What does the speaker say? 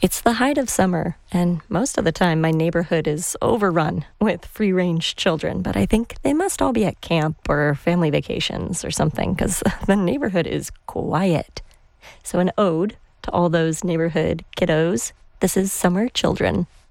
It's the height of summer, and most of the time my neighborhood is overrun with free-range children, but I think they must all be at camp or family vacations or something because the neighborhood is quiet. So an ode to all those neighborhood kiddos. This is Summer Children.